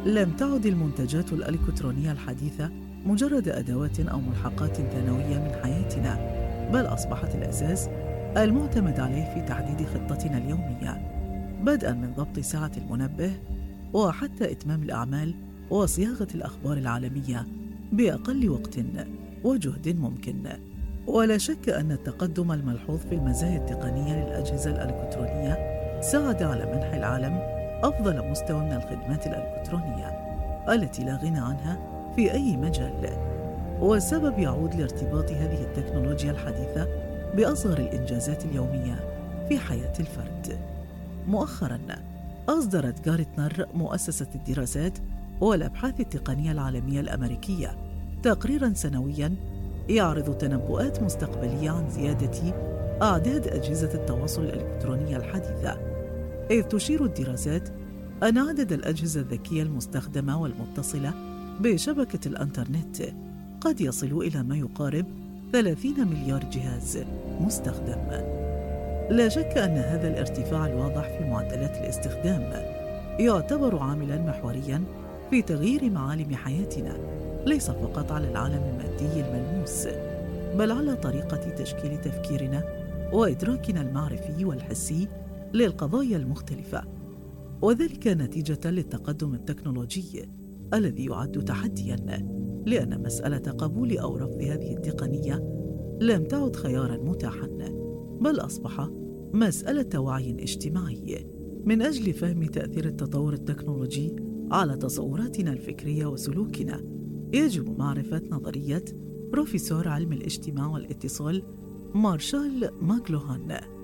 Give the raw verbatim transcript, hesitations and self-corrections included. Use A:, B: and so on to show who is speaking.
A: لم تعد المنتجات الإلكترونية الحديثة مجرد أدوات أو ملحقات ثانوية من حياتنا، بل أصبحت الأساس المعتمد عليه في تحديد خطتنا اليومية، بدءاً من ضبط ساعة المنبه وحتى إتمام الأعمال وصياغة الأخبار العالمية بأقل وقت وجهد ممكن. ولا شك أن التقدم الملحوظ في المزايا التقنية للأجهزة الإلكترونية ساعد على منح العالم أفضل مستوى من الخدمات الإلكترونية التي لا غنى عنها في أي مجال، والسبب يعود لارتباط هذه التكنولوجيا الحديثة بأصغر الإنجازات اليومية في حياة الفرد. مؤخراً أصدرت غارتنر مؤسسة الدراسات والأبحاث التقنية العالمية الأمريكية تقريراً سنوياً يعرض تنبؤات مستقبلية عن زيادة أعداد أجهزة التواصل الإلكترونية الحديثة، إذ تشير الدراسات أن عدد الأجهزة الذكية المستخدمة والمتصلة بشبكة الإنترنت قد يصل إلى ما يقارب ثلاثين مليار جهاز مستخدم. لا شك أن هذا الارتفاع الواضح في معدلات الاستخدام يعتبر عاملاً محورياً في تغيير معالم حياتنا، ليس فقط على العالم المادي الملموس، بل على طريقة تشكيل تفكيرنا وإدراكنا المعرفي والحسي للقضايا المختلفة، وذلك نتيجة للتقدم التكنولوجي الذي يعد تحدياً، لأن مسألة قبول أو رفض هذه التقنية لم تعد خياراً متاحاً، بل أصبح مسألة وعي اجتماعي. من أجل فهم تأثير التطور التكنولوجي على تصوراتنا الفكرية وسلوكنا، يجب معرفة نظرية بروفيسور علم الاجتماع والاتصال مارشال ماكلوهان